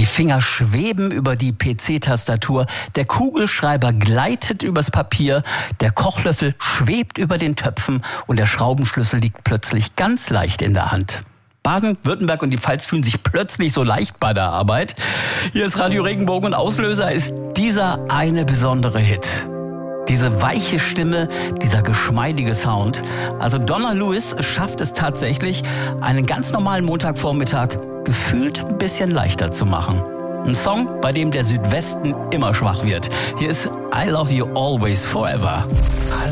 Die Finger schweben über die PC-Tastatur, der Kugelschreiber gleitet übers Papier, der Kochlöffel schwebt über den Töpfen und der Schraubenschlüssel liegt plötzlich ganz leicht in der Hand. Baden-Württemberg und die Pfalz fühlen sich plötzlich so leicht bei der Arbeit. Hier ist Radio Regenbogen und Auslöser ist dieser eine besondere Hit. Diese weiche Stimme, dieser geschmeidige Sound. Also Donna Lewis schafft es tatsächlich, einen ganz normalen Montagvormittag gefühlt ein bisschen leichter zu machen. Ein Song, bei dem der Südwesten immer schwach wird. Hier ist I Love You Always Forever.